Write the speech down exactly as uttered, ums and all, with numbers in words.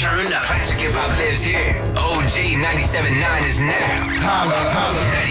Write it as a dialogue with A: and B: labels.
A: Turn up. Classic hip hop lives here. O G ninety-seven point nine is now. Holla, holla.